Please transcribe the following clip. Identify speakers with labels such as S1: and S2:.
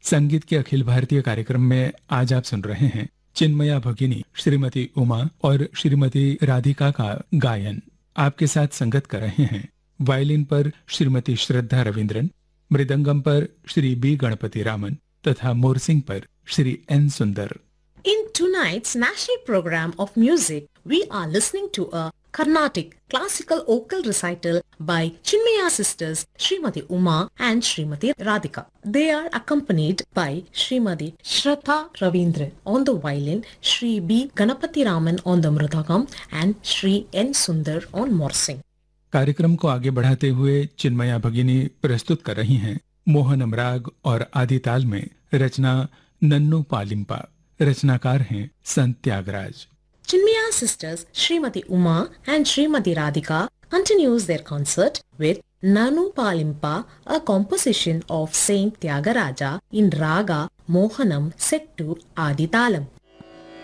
S1: संगीत के अखिल भारतीय कार्यक्रम में आज आप सुन रहे हैं चिन्मया भगिनी श्रीमती उमा और श्रीमती राधिका का गायन। आपके साथ संगत कर रहे हैं वायलिन पर श्रीमती श्रद्धा रविंद्रन, मृदंगम पर श्री बी गणपति रामन तथा मोरसिंग पर श्री एन सुंदर।
S2: In tonight's national program of music, we are listening to a Carnatic classical vocal recital by Chinmaya sisters Srimati Uma and Srimati Radhika. They are accompanied by Srimati Shraddha Ravindran on the violin, Shri B. Ganapati Raman on the mridangam and Shri N. Sundar on morsing.
S1: कार्यक्रम को आगे बढ़ाते हुए चिन्मया भगिनी प्रस्तुत कर रही हैं मोहनम राग और आदि ताल में रचना नन्नू पालिम्पा। रचनाकार हैं संत Tyagaraja.
S2: Chinmaya sisters Srimati Uma and Srimati Radhika continues their concert with Nanu Palimpa, a composition of Saint Tyagaraja in Raga Mohanam set to Adi Talam.